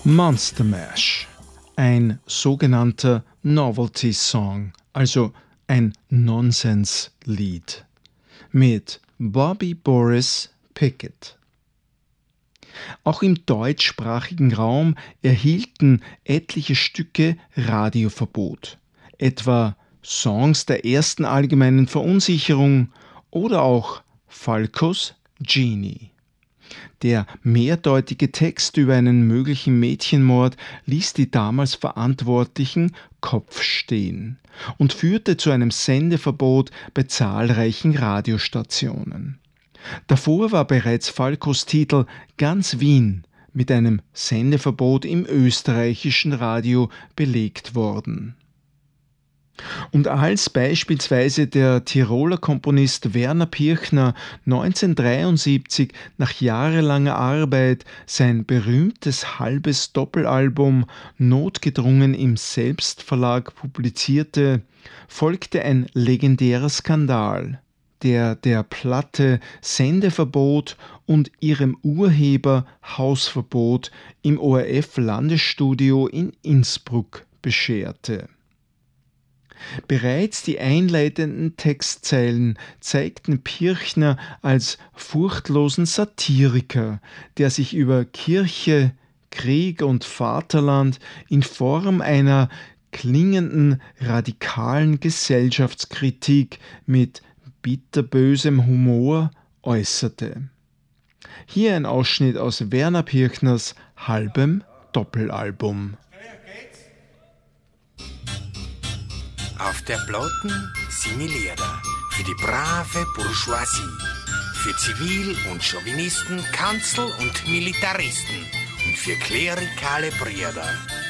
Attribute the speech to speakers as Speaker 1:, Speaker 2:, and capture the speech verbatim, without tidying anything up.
Speaker 1: Monster Mash, ein sogenannter Novelty Song, also ein Nonsenslied mit Bobby Boris Pickett. Auch im deutschsprachigen Raum erhielten etliche Stücke Radioverbot, etwa Songs der ersten allgemeinen Verunsicherung oder auch Falcos Genie. Der mehrdeutige Text über einen möglichen Mädchenmord ließ die damals Verantwortlichen Kopf stehen und führte zu einem Sendeverbot bei zahlreichen Radiostationen. Davor war bereits Falcos Titel Ganz Wien mit einem Sendeverbot im österreichischen Radio belegt worden. Und als beispielsweise der Tiroler Komponist Werner Pirchner neunzehnhundertdreiundsiebzig nach jahrelanger Arbeit sein berühmtes halbes Doppelalbum notgedrungen im Selbstverlag publizierte, folgte ein legendärer Skandal, der der Platte Sendeverbot und ihrem Urheber Hausverbot im O R F-Landesstudio in Innsbruck bescherte. Bereits die einleitenden Textzeilen zeigten Pirchner als furchtlosen Satiriker, der sich über Kirche, Krieg und Vaterland in Form einer klingenden radikalen Gesellschaftskritik mit bitterbösem Humor äußerte. Hier ein Ausschnitt aus Werner Pirchners halbem Doppelalbum.
Speaker 2: Auf der Platten seine Lieder für die brave Bourgeoisie, für Zivil- und Chauvinisten, Kanzel- und Militaristen und für klerikale Brüder.